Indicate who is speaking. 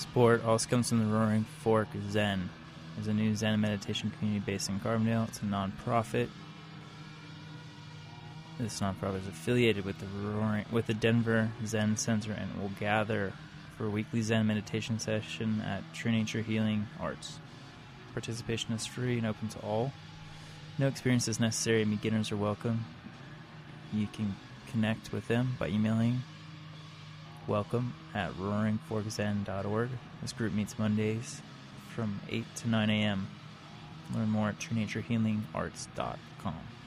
Speaker 1: Support also comes from the Roaring Fork Zen. It's a new Zen meditation community based in Carbondale. It's a non-profit. This non-profit is affiliated with the Denver Zen Center and will gather for a weekly Zen meditation session at True Nature Healing Arts. Participation is free and open to all. No experience is necessary and beginners are welcome. You can connect with them by emailing welcome@roaringforkzen.org. This group meets Mondays from 8 to 9 a.m. Learn more at truenaturehealingarts.com.